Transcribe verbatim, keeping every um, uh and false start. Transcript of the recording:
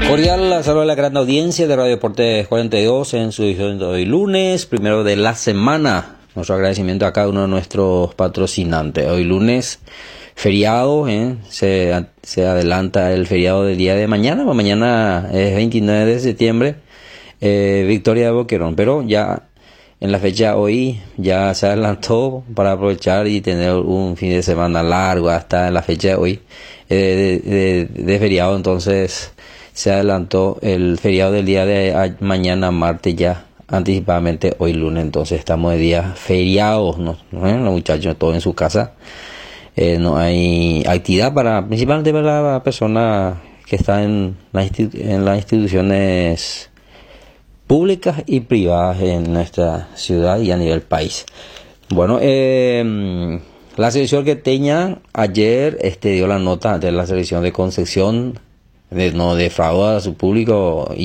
Cordial saludo a la gran audiencia de Radio Deportes cuarenta y dos en su edición de hoy lunes, primero de la semana. Nuestro agradecimiento a cada uno de nuestros patrocinantes. Hoy lunes, feriado, ¿eh? se, se adelanta el feriado del día de mañana. Mañana es veintinueve de septiembre, eh, victoria de Boquerón, pero ya en la fecha hoy ya se adelantó para aprovechar y tener un fin de semana largo hasta la fecha de hoy eh, de, de, de feriado. Entonces se adelantó el feriado del día de mañana martes ya anticipadamente hoy lunes. Entonces estamos de día feriados, ¿no? ¿Eh? Los muchachos todos en su casa, eh, no hay actividad para principalmente para la persona que está en, la institu- en las instituciones públicas y privadas en nuestra ciudad y a nivel país. Bueno, eh, la selección queteña ayer este, dio la nota de la selección de Concepción, de no defraudar a su público